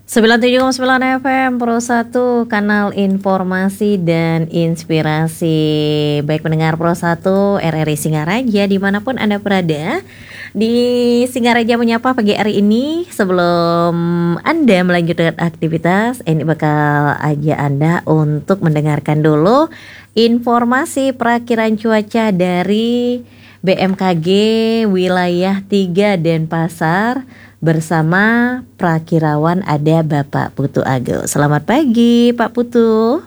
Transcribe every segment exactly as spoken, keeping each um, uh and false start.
sembilan puluh tujuh koma sembilan F M Pro satu, kanal informasi dan inspirasi. Baik pendengar Pro satu R R I Singaraja dimanapun Anda berada, di Singaraja menyapa pagi hari ini. Sebelum Anda melanjutkan aktivitas, ini bakal aja Anda untuk mendengarkan dulu informasi perakiran cuaca dari B M K G wilayah tiga Denpasar bersama prakirawan ada Bapak Putu Agus. Selamat pagi Pak Putu.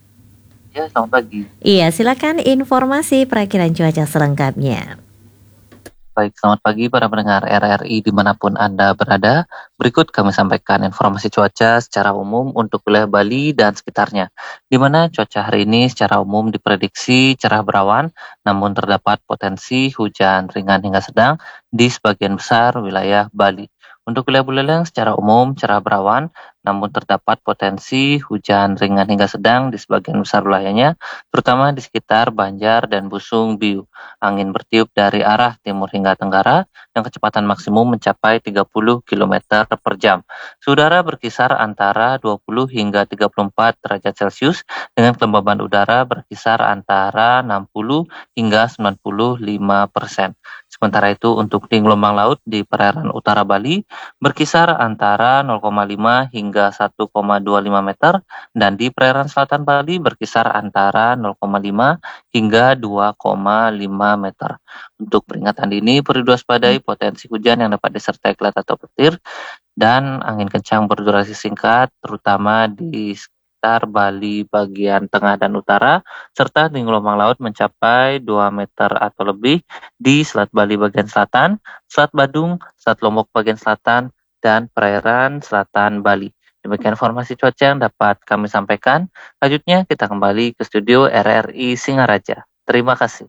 Ya, selamat pagi. Iya, silakan informasi perakiran cuaca selengkapnya. Baik, selamat pagi para pendengar R R I dimanapun Anda berada. Berikut kami sampaikan informasi cuaca secara umum untuk wilayah Bali dan sekitarnya, di mana cuaca hari ini secara umum diprediksi cerah berawan, namun terdapat potensi hujan ringan hingga sedang di sebagian besar wilayah Bali. Untuk wilayah Buleleng secara umum cerah berawan, namun terdapat potensi hujan ringan hingga sedang di sebagian besar wilayahnya, terutama di sekitar Banjar dan Busung Biu. Angin bertiup dari arah timur hingga tenggara, dan kecepatan maksimum mencapai tiga puluh kilometer per jam. Suhu udara berkisar antara dua puluh hingga tiga puluh empat derajat Celcius, dengan kelembaban udara berkisar antara enam puluh hingga sembilan puluh lima persen. Sementara itu untuk di gelombang laut di perairan utara Bali berkisar antara nol koma lima hingga satu koma dua lima meter, dan di perairan selatan Bali berkisar antara nol koma lima hingga dua koma lima meter. Untuk peringatan dini perlu diwaspadai potensi hujan yang dapat disertai kilat atau petir dan angin kencang berdurasi singkat, terutama di sekitar Bali bagian tengah dan utara, serta tinggi gelombang laut mencapai dua meter atau lebih di Selat Bali bagian selatan, Selat Badung, Selat Lombok bagian selatan, dan perairan selatan Bali. Demikian informasi cuaca yang dapat kami sampaikan. Selanjutnya kita kembali ke studio R R I Singaraja. Terima kasih.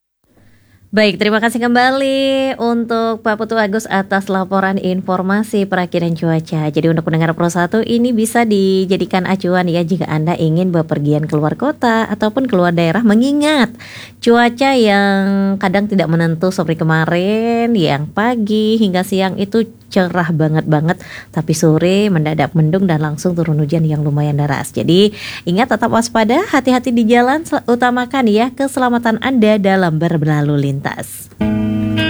Baik, terima kasih kembali untuk Pak Putu Agus atas laporan informasi perakiran cuaca. Jadi untuk pendengar Pro satu ini bisa dijadikan acuan ya jika Anda ingin bepergian keluar kota ataupun keluar daerah, mengingat cuaca yang kadang tidak menentu seperti kemarin, yang pagi hingga siang itu cerah banget-banget, tapi sore mendadak mendung dan langsung turun hujan yang lumayan deras. Jadi ingat tetap waspada, hati-hati di jalan, utamakan ya keselamatan Anda dalam berlalu lintas.